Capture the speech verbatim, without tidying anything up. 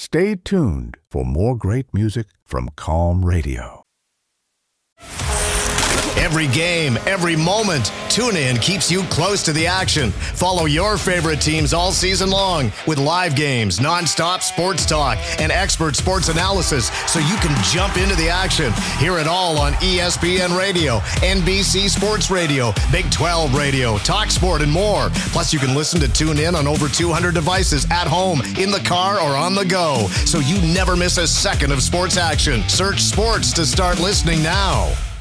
Stay tuned for more great music from Calm Radio. Every game, every moment, TuneIn keeps you close to the action. Follow your favorite teams all season long with live games, nonstop sports talk, and expert sports analysis so you can jump into the action. Hear it all on E S P N Radio, N B C Sports Radio, Big twelve Radio, TalkSport, and more. Plus, you can listen to TuneIn on over two hundred devices at home, in the car, or on the go, so you never miss a second of sports action. Search sports to start listening now.